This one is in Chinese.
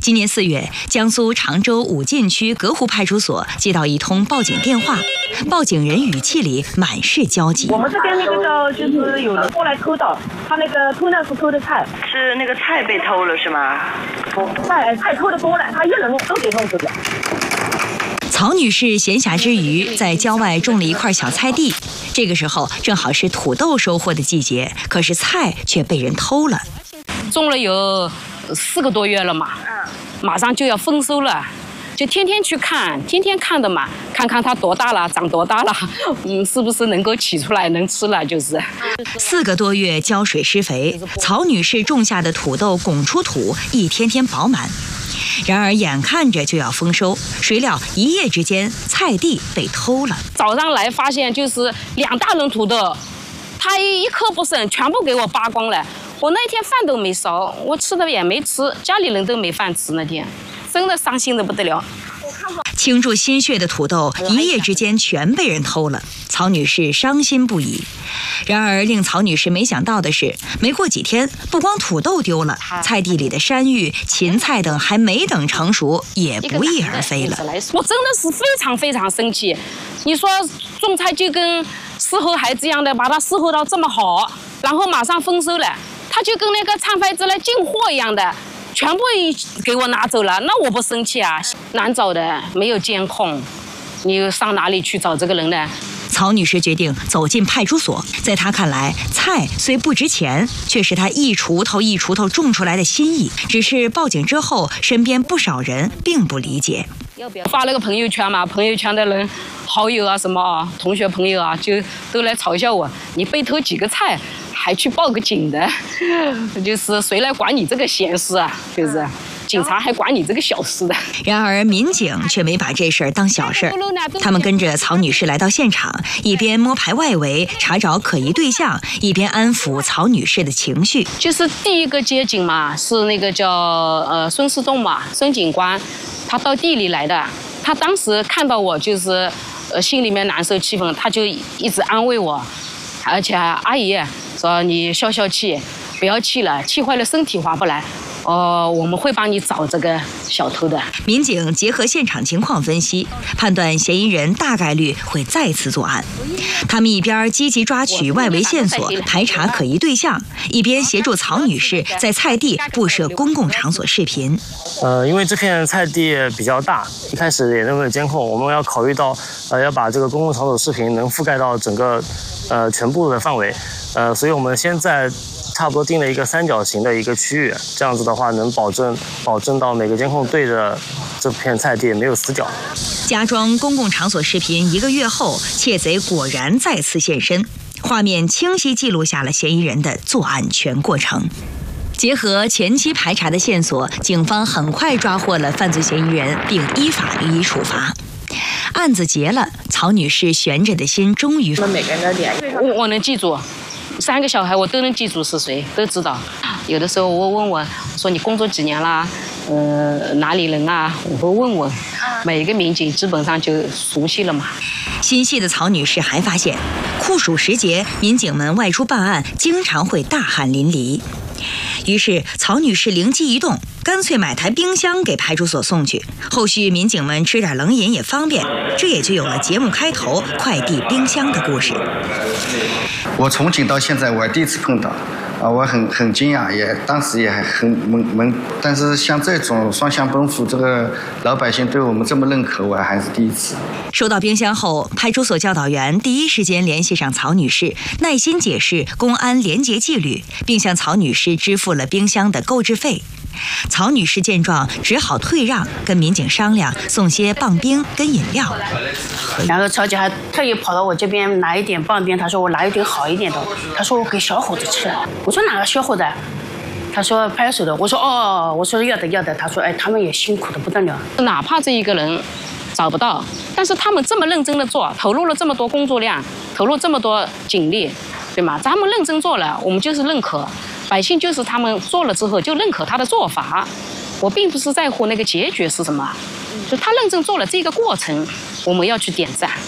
今年4月，江苏常州武进区隔湖派出所接到一通报警电话，报警人语气里满是焦急。 我们这边那个就是有人过来偷盗，他那个偷呢是偷的菜， 是那个菜被偷了是吗？ 菜偷的多了，他一人都给弄走了。 曹女士闲暇之余，在郊外种了一块小菜地。这个时候正好是土豆收获的季节，可是菜却被人偷了。 种了有4个多月了嘛，马上就要丰收了，就天天去看，天天看的嘛，看看它多大了，长多大了，是不是能够起出来能吃了，就是。 4个多月浇水施肥，曹女士种下的土豆拱出土，一天天饱满。然而眼看着就要丰收，谁料一夜之间菜地被偷了。 早上来发现就是2大轮土豆，他一颗不剩，全部给我扒光了。我那天饭都没烧，我吃的也没吃，家里人都没饭吃，那天真的伤心的不得了。 倾注心血的土豆一夜之间全被人偷了，曹女士伤心不已。然而令曹女士没想到的是，没过几天，不光土豆丢了，菜地里的山芋、芹菜等还没等成熟，也不翼而飞了。 我真的是非常非常生气。你说种菜就跟伺候孩子一样的，把它伺候到这么好，然后马上丰收了，他就跟那个餐贩子来进货一样的。全部给我拿走了，那我不生气啊？难找的，没有监控，你上哪里去找这个人呢？ 曹女士决定走进派出所。在她看来，菜虽不值钱，却是她一锄头一锄头种出来的心意。只是报警之后，身边不少人并不理解。 发了个朋友圈嘛，朋友圈的人、好友啊、什么啊、同学朋友啊，就都来嘲笑我：你被偷几个菜，还去报个警的，就是谁来管你这个闲事啊？就是。警察还管你这个小事的。 然而民警却没把这事儿当小事儿，他们跟着曹女士来到现场，一边摸排外围查找可疑对象，一边安抚曹女士的情绪。 就是第一个接警嘛，是那个叫孙世栋嘛，孙警官，他到地里来的。他当时看到我就是心里面难受气愤，他就一直安慰我，而且阿姨说你消消气，不要气了，气坏了身体划不来。我们会帮你找这个小偷的。 民警结合现场情况分析，判断嫌疑人大概率会再次作案。他们一边积极抓取外围线索，排查可疑对象，一边协助曹女士在菜地布设公共场所视频。 因为这片菜地比较大，一开始也没有监控，我们要考虑到要把这个公共场所视频能覆盖到整个全部的范围，所以我们现在差不多定了一个3角形的一个区域，这样子的话能保证到每个监控对着这片菜地没有死角。 加装公共场所视频1个月后，窃贼果然再次现身，画面清晰记录下了嫌疑人的作案全过程。结合前期排查的线索，警方很快抓获了犯罪嫌疑人，并依法予以处罚。案子结了，曹女士悬着的心终于每个人的脸， 我能记住。3个小孩我都能记住是谁，都知道。有的时候我问我说你工作几年啦？哪里人啊？我会问。每一个民警基本上就熟悉了嘛。 心细的曹女士还发现，酷暑时节，民警们外出办案经常会大汗淋漓。于是曹女士灵机一动，干脆买台冰箱给派出所送去，后续民警们吃点冷饮也方便，这也就有了节目开头快递冰箱的故事。 我从警到现在我第一次碰到，我很惊讶，当时也很懵，但是像这种双向奔赴，这个老百姓对我们这么认可，我还是第一次。 收到冰箱后，派出所教导员第一时间联系上曹女士，耐心解释公安廉洁纪律，并向曹女士支付了冰箱的购置费。曹女士见状只好退让，跟民警商量送些棒冰跟饮料。 然后曹姐还特意跑到我这边拿一点棒冰，他说我拿一点好一点的，他说我给小伙子吃。我说哪个小伙子？他说派出所的。我说我说要的。他说他们也辛苦的不得了。 哪怕这一个人找不到，但是他们这么认真的做，投入了这么多工作量，投入这么多精力，对吗？他们认真做了，我们就是认可。百姓就是他们做了之后就认可他的做法，我并不是在乎那个结局是什么，就他认真做了这个过程，我们要去点赞。